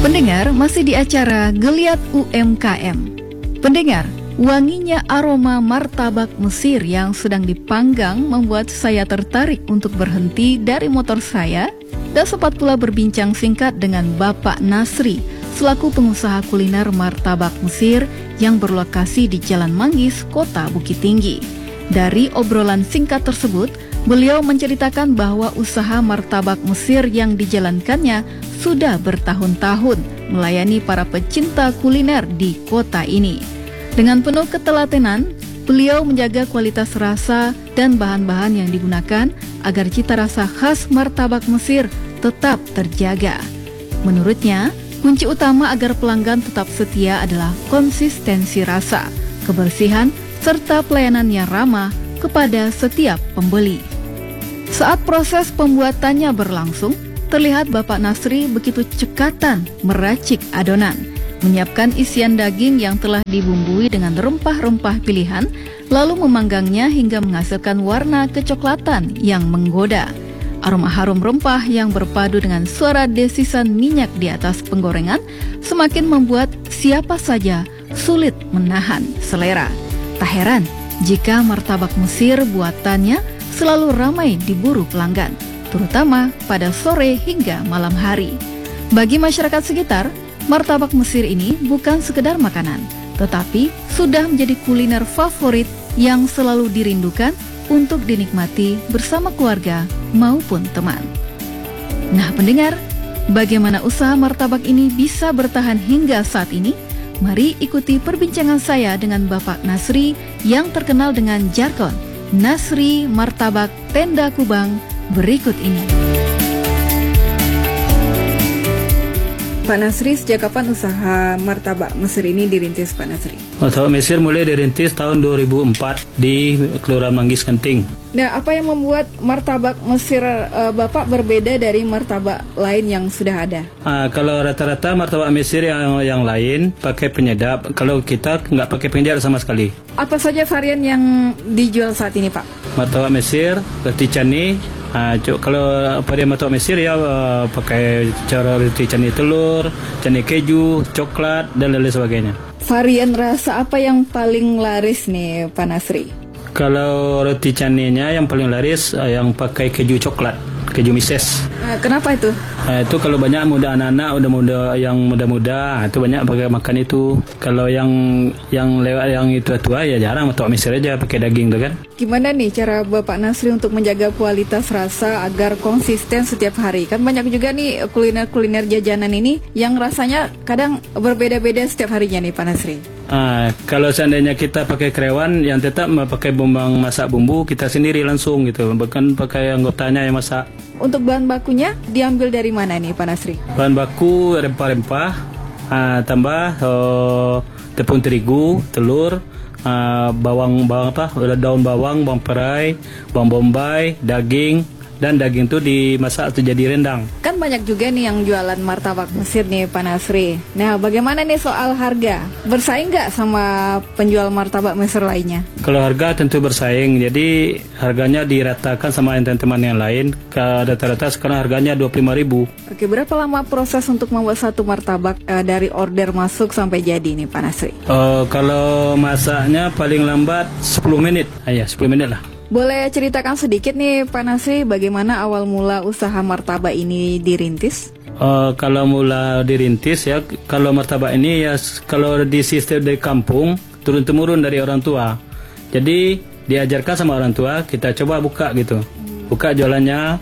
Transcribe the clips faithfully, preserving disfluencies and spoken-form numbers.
Pendengar, masih di acara Geliat U M K M. Pendengar, wanginya aroma martabak Mesir yang sedang dipanggang membuat saya tertarik untuk berhenti dari motor saya dan sempat pula berbincang singkat dengan Bapak Nasri selaku pengusaha kuliner martabak Mesir yang berlokasi di Jalan Manggis, Kota Bukit Tinggi. Dari obrolan singkat tersebut, beliau menceritakan bahwa usaha martabak Mesir yang dijalankannya sudah bertahun-tahun melayani para pecinta kuliner di kota ini. Dengan penuh ketelatenan, beliau menjaga kualitas rasa dan bahan-bahan yang digunakan agar cita rasa khas martabak Mesir tetap terjaga. Menurutnya, kunci utama agar pelanggan tetap setia adalah konsistensi rasa, kebersihan, serta pelayanan yang ramah kepada setiap pembeli. Saat proses pembuatannya berlangsung, terlihat Bapak Nasri begitu cekatan meracik adonan, menyiapkan isian daging yang telah dibumbui dengan rempah-rempah pilihan, lalu memanggangnya hingga menghasilkan warna kecoklatan yang menggoda. Aroma harum rempah yang berpadu dengan suara desisan minyak di atas penggorengan semakin membuat siapa saja sulit menahan selera. Tak heran jika martabak Mesir buatannya selalu ramai diburu pelanggan, terutama pada sore hingga malam hari. Bagi masyarakat sekitar, martabak Mesir ini bukan sekedar makanan, tetapi sudah menjadi kuliner favorit yang selalu dirindukan untuk dinikmati bersama keluarga maupun teman. Nah pendengar, bagaimana usaha martabak ini bisa bertahan hingga saat ini? Mari ikuti perbincangan saya dengan Bapak Nasri yang terkenal dengan jargon Nasri Martabak Tenda Kubang berikut ini. Pak Nasri, sejak kapan usaha martabak Mesir ini dirintis, Pak Nasri? Martabak Mesir mulai dirintis tahun dua ribu empat di Kelurahan Manggis Kenting. Nah, apa yang membuat martabak Mesir uh, Bapak berbeda dari martabak lain yang sudah ada? Uh, kalau rata-rata martabak Mesir yang yang lain pakai penyedap, kalau kita nggak pakai penyedap sama sekali. Apa saja varian yang dijual saat ini, Pak? Martabak Mesir, roti canai. Uh, kalau pada martabak Mesir ya uh, pakai cara roti canai telur, canai keju, coklat dan lain sebagainya. Varian rasa apa yang paling laris nih, Pak Nasri? Kalau roti canainya yang paling laris uh, yang pakai keju coklat, keju mises. Uh, kenapa itu? Uh, itu kalau banyak muda anak-anak, udah muda yang muda-muda, itu banyak pakai makan itu. Kalau yang yang lewat yang itu tua ya jarang, martabak Mesir aja pakai daging tuh kan. Gimana nih cara Bapak Nasri untuk menjaga kualitas rasa agar konsisten setiap hari? Kan banyak juga nih kuliner-kuliner jajanan ini yang rasanya kadang berbeda-beda setiap harinya nih, Pak Nasri. Ah, kalau seandainya kita pakai krewan yang tetap pakai bumbang masak bumbu kita sendiri langsung gitu, bukan pakai anggotanya yang masak. Untuk bahan bakunya diambil dari mana nih, Pak Nasri? Bahan baku rempah-rempah, ah, tambah oh, tepung terigu, telur, Uh, bawang bawang apa daun bawang, bawang perai, bawang bombay, daging, dan daging itu dimasak atau jadi rendang. Kan banyak juga nih yang jualan martabak Mesir nih, Pak Nasri. Nah, bagaimana nih soal harga? Bersaing nggak sama penjual martabak Mesir lainnya? Kalau harga tentu bersaing, jadi harganya diratakan sama teman-teman yang lain. Rata-rata sekarang harganya dua puluh lima ribu. Oke, berapa lama proses untuk membuat satu martabak uh, dari order masuk sampai jadi nih, Pak Nasri? Uh, kalau masaknya paling lambat sepuluh menit. Ah, ya, sepuluh menit lah. Boleh ceritakan sedikit nih, Pak Nasri, bagaimana awal mula usaha martabak ini dirintis? Uh, kalau mula dirintis ya, kalau martabak ini ya kalau di sistem dari kampung turun-temurun dari orang tua. Jadi diajarkan sama orang tua, kita coba buka gitu, buka jualannya.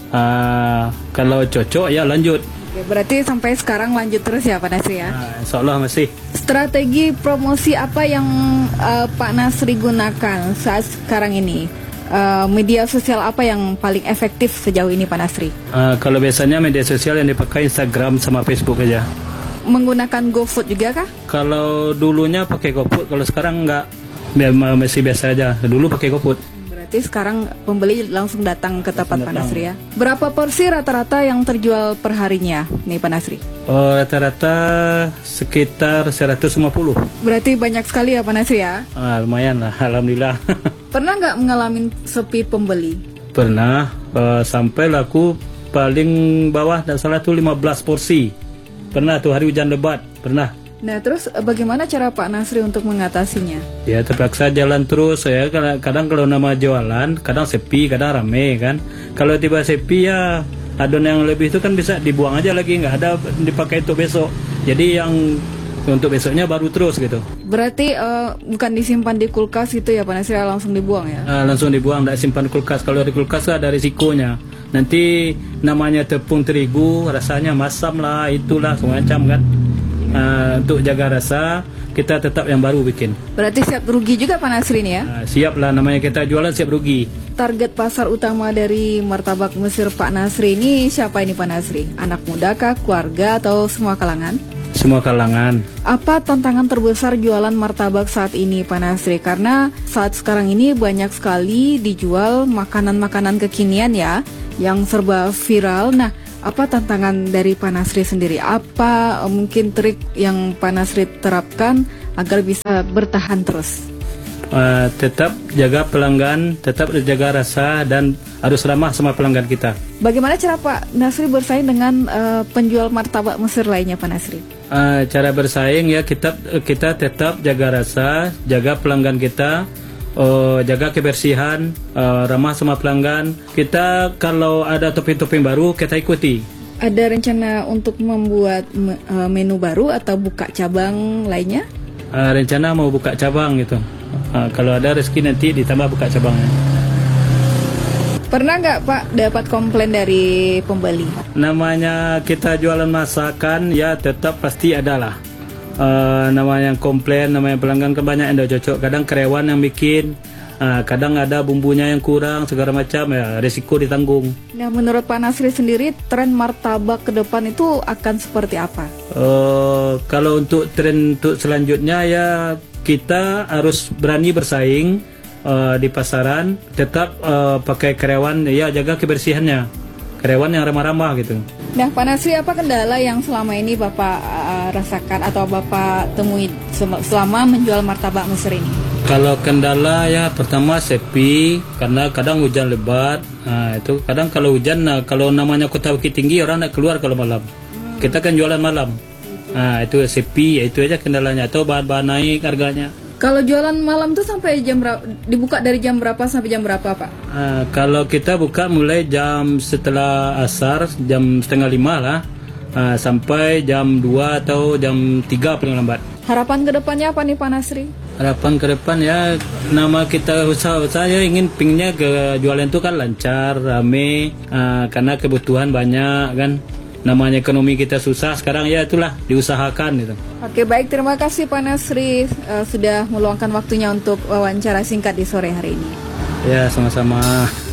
Uh, kalau cocok ya lanjut. Oke, berarti sampai sekarang lanjut terus ya, Pak Nasri ya? Nah, insya Allah masih. Strategi promosi apa yang uh, Pak Nasri gunakan saat sekarang ini? Uh, media sosial apa yang paling efektif sejauh ini, Pak Nasri? Uh, kalau biasanya media sosial yang dipakai Instagram sama Facebook aja. Menggunakan GoFood juga kah? Kalau dulunya pakai GoFood, kalau sekarang enggak, masih biasa aja. Dulu pakai GoFood. Berarti sekarang pembeli langsung datang ke tempat Pak Nasri ya? Berapa porsi rata-rata yang terjual per harinya nih, Pak Nasri? Oh, rata-rata sekitar seratus lima puluh. Berarti banyak sekali ya, Pak Nasri ya? Ah, lumayan lah, alhamdulillah. Pernah nggak mengalami sepi pembeli? Pernah, uh, sampai laku paling bawah dan salah tuh lima belas porsi. pernah tuh hari hujan lebat, pernah. Nah, terus eh, bagaimana cara Pak Nasri untuk mengatasinya? Ya terpaksa jalan terus ya. Kadang, kadang kalau nama jualan, kadang sepi, kadang rame kan. Kalau tiba sepi ya adon yang lebih itu kan bisa dibuang aja lagi, nggak ada dipakai untuk besok. Jadi yang untuk besoknya baru terus gitu. Berarti eh, bukan disimpan di kulkas gitu ya Pak Nasri, langsung dibuang ya? Ah, langsung dibuang, tidak simpan kulkas. Kalau di kulkas ada risikonya. Nanti namanya tepung terigu, rasanya masam lah, itulah semacam kan. Uh, untuk jaga rasa kita tetap yang baru bikin. Berarti siap rugi juga Pak Nasri nih ya? Uh, siap lah, namanya kita jualan siap rugi. Target pasar utama dari martabak Mesir Pak Nasri ini siapa ini Pak Nasri? Anak muda kah, keluarga atau semua kalangan? Semua kalangan. Apa tantangan terbesar jualan martabak saat ini Pak Nasri? Karena saat sekarang ini banyak sekali dijual makanan-makanan kekinian ya, yang serba viral. Nah, apa tantangan dari Pak Nasri sendiri? Apa uh, mungkin trik yang Pak Nasri terapkan agar bisa bertahan terus? Uh, tetap jaga pelanggan, tetap jaga rasa dan harus ramah sama pelanggan kita. Bagaimana cara Pak Nasri bersaing dengan uh, penjual martabak Mesir lainnya Pak Nasri? Uh, cara bersaing ya kita kita tetap jaga rasa, jaga pelanggan kita. Oh, jaga kebersihan, uh, ramah sama pelanggan. Kita kalau ada topping-topping baru kita ikuti. Ada rencana untuk membuat me uh, menu baru atau buka cabang lainnya? Uh, rencana mau buka cabang gitu. Uh, kalau ada rezeki nanti ditambah buka cabangnya. Pernah nggak Pak dapat komplain dari pembeli? Namanya kita jualan masakan ya tetap pasti ada lah. Uh, namanya komplain, namanya pelanggan kan banyak yang tidak cocok. Kadang karyawan yang bikin, uh, kadang ada bumbunya yang kurang, segala macam ya resiko ditanggung. Nah, menurut Pak Nasri sendiri tren martabak ke depan itu akan seperti apa? Uh, kalau untuk tren untuk selanjutnya ya kita harus berani bersaing uh, di pasaran, tetap uh, pakai karyawan ya jaga kebersihannya, karyawan yang ramah-ramah gitu. Nah, Pak Nasri, apa kendala yang selama ini Bapak uh, rasakan atau Bapak temui selama menjual martabak Mesir ini? Kalau kendala ya pertama sepi, karena kadang hujan lebat. Nah, itu kadang kalau hujan, nah, kalau namanya Kota Bukit Tinggi orang nak keluar kalau malam. Hmm. Kita kan jualan malam. Nah, itu sepi, ya itu aja kendalanya. Atau bahan-bahan naik harganya. Kalau jualan malam tuh sampai jam berapa? Dibuka dari jam berapa sampai jam berapa, Pak? Uh, kalau kita buka mulai jam setelah asar, jam setengah lima lah, uh, sampai jam dua atau jam tiga paling lambat. Harapan kedepannya apa nih Pak Nasri? Harapan ke depan ya, nama kita usaha-usaha ya ingin pingnya ke jualan itu kan lancar, rame, uh, karena kebutuhan banyak kan. Namanya ekonomi kita susah sekarang ya itulah diusahakan gitu. Oke, baik, terima kasih Pak Nasri uh, sudah meluangkan waktunya untuk wawancara singkat di sore hari ini. Ya, sama-sama.